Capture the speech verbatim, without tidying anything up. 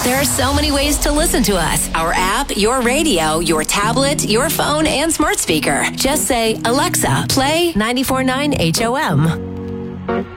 There are so many ways to listen to us. Our app, your radio, your tablet, your phone, and smart speaker. Just say, Alexa, play ninety-four point nine H O M.